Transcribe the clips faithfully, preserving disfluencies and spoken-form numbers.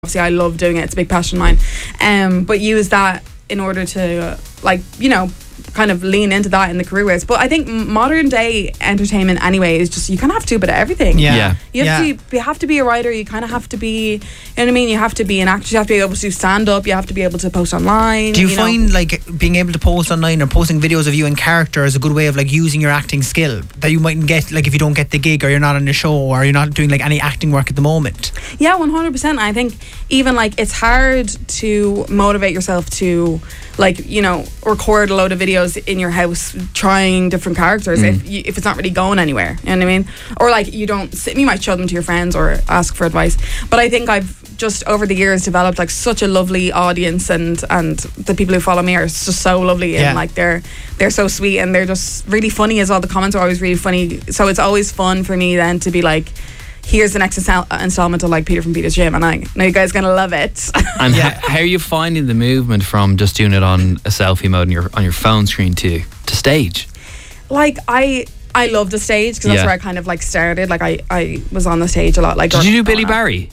obviously I love doing it, it's a big passion of mine, um, but use that in order to uh, like, you know, kind of lean into that in the career ways. But I think modern day entertainment anyway is just, you kind of have to do a bit of everything. Yeah, yeah. You have yeah. to be, you have to be a writer. You kind of have to be, you know what I mean. You have to be an actor. You have to be able to stand up. You have to be able to post online. Do you, you find know? like being able to post online or posting videos of you in character is a good way of like using your acting skill that you mightn't get like if you don't get the gig or you're not on the show or you're not doing like any acting work at the moment? Yeah, one hundred percent. I think even like it's hard to motivate yourself to like, you know, record a load of videos in your house trying different characters mm. if you, if it's not really going anywhere, you know what I mean? Or like you don't sit, you might show them to your friends or ask for advice, but I think I've just over the years developed like such a lovely audience, and and the people who follow me are just so lovely, and yeah. like they're they're so sweet, and they're just really funny as well. The comments are always really funny, so it's always fun for me then to be like, here's the next installment of like Peter from Peter's Gym, and I know you guys are gonna love it. And yeah. how, how are you finding the movement from just doing it on a selfie mode on your on your phone screen to to stage? Like I I love the stage because that's yeah. where I kind of like started. Like I, I was on the stage a lot. Like did you do Billy Barry?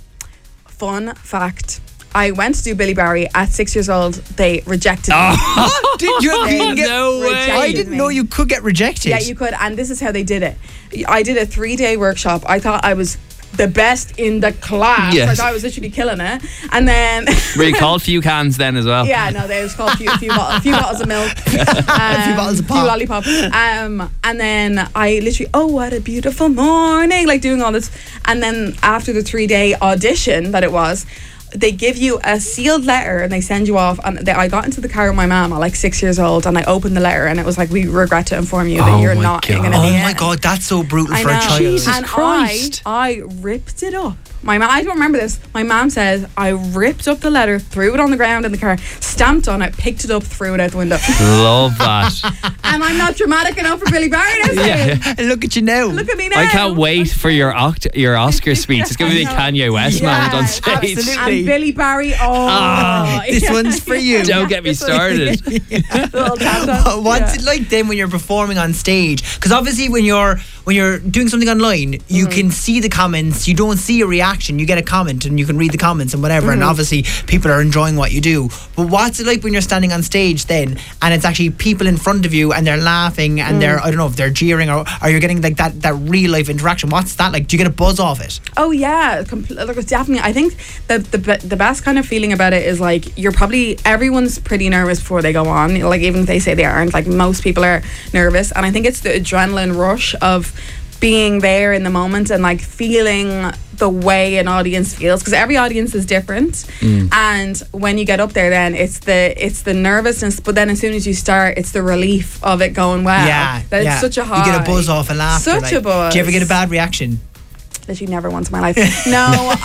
Fun fact, I went to do Billy Barry at six years old. They rejected me. Oh. Did you They get, no way. I didn't me. know you could get rejected. Yeah, you could, and this is how they did it. I did a three day workshop. I thought I was the best in the class. Yes. I thought I was literally killing it. And then were you called few cans then as well? Yeah, no, they was called a few, few, bottles, few bottles of milk, um, a few bottles of pop, few lollipops. Um, and then I literally, oh, what a beautiful morning, like doing all this. And then after the three day audition that it was, they give you a sealed letter and they send you off. And they, I got into the car with my mum at like six years old, and I opened the letter and it was like, we regret to inform you that oh you're my not God. going to oh be my in. God, that's so brutal I for know. a child. Jesus and Christ. I, I ripped it up. My mom, I don't remember this. My mom says I ripped up the letter, threw it on the ground in the car, stamped on it, picked it up, threw it out the window. Love that. And I'm not dramatic enough for Billy Barry now. Yeah. Look at you now. Look at me now. I can't wait for your oct- your Oscar speech. It's going to be a Kanye West Yeah, moment on stage. absolutely. And Billy Barry, oh, Ah, this yeah. one's for you. Don't get me started. Little tap-tap. What's Yeah. it like then when you're performing on stage? Because obviously when you're when you're doing something online, you Mm. can see the comments. You don't see a reaction. You get a comment and you can read the comments and whatever. Mm. And obviously people are enjoying what you do. But what's it like when you're standing on stage then, and it's actually people in front of you and they're laughing and Mm. they're, I don't know if they're jeering or or you're getting like that that real life interaction. What's that like? Do you get a buzz off it? Oh yeah, compl- look, it's definitely. I think the the be- the best kind of feeling about it is like you're probably everyone's pretty nervous before they go on. Like even if they say they aren't, like most people are nervous, and I think it's the adrenaline rush of being there in the moment and like feeling the way an audience feels, because every audience is different. Mm. And when you get up there, then it's the it's the nervousness, but then as soon as you start, it's the relief of it going well. yeah, that yeah. it's such a high. You get a buzz off and laughter. Such like. a buzz. Do you ever get a bad reaction? Literally never once in my life. No,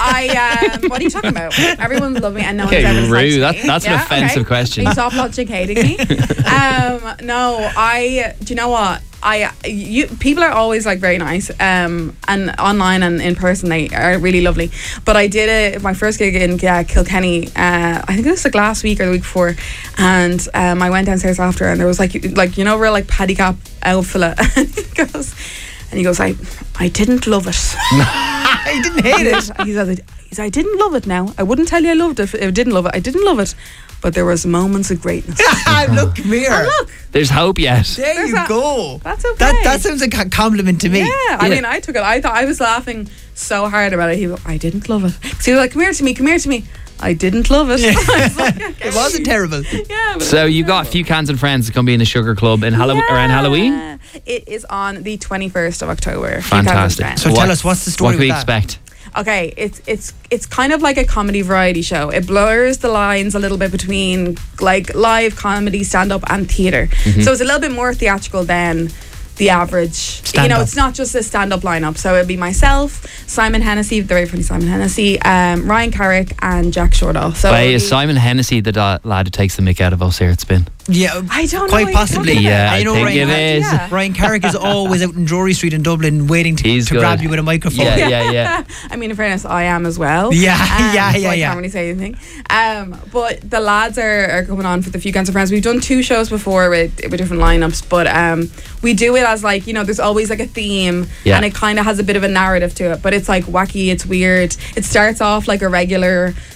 I. Um, what are you talking about? Everyone's loved me, and no Okay, one's ever rude. liked That, me. that's Yeah, an offensive okay. question. Can you stop logic hating me? um, no, I. Do you know what? I you people are always like very nice, um, and online and in person they are really lovely. But I did it my first gig in uh, Kilkenny. Uh, I think it was like last week or the week before, and um, I went downstairs after, and there was like like you know real like paddy cap out fella, and he goes, and he goes, I I didn't love it. I didn't hate it. He said, he said, I didn't love it now. I wouldn't tell you I loved it if I didn't love it. I didn't love it. But there was moments of greatness. Look, come here. Oh, look. There's hope yet. There There's you that- go. That's okay. That that sounds like a compliment to me. Yeah, I Yeah. mean, I took it. I thought I was laughing so hard about it. He was, I didn't love it. So he was like, come here to me, come here to me. I didn't love it. I was like, okay. It wasn't terrible. Yeah. But So you got a few cans and friends to come be in the Sugar Club in Hallow- yeah. around Halloween. It is on the twenty-first of October. Fantastic. So tell us, what's the story What can we with that? expect? Okay, it's it's it's kind of like a comedy variety show. It blurs the lines a little bit between like live comedy, stand up, and theater. Mm-hmm. So it's a little bit more theatrical than the average. You Stand know, up. it's not just a stand up lineup. So it'd be myself, Simon Hennessy, the very funny Simon Hennessy, um, Ryan Carrick, and Jack Shortall. So Wait, it'll is be- Simon Hennessy the da- lad who takes the mick out of us here at Spin? Yeah, I don't know quite what you're possibly. talking about. Yeah, And I you know, think Ryan, it is. Yeah. Ryan Carrick is always out in Drury Street in Dublin waiting to, He's to good. grab you with a microphone. Yeah, yeah, yeah. I mean, in fairness, I am as well. Yeah, Um, yeah, so yeah, I yeah. can't really say anything. Um, but the lads are, are coming on for the Few Cans of Friends. We've done two shows before with, with different lineups, but um, we do it as like, you know, there's always like a theme, Yeah. and it kind of has a bit of a narrative to it. But it's like wacky, it's weird. It starts off like a regular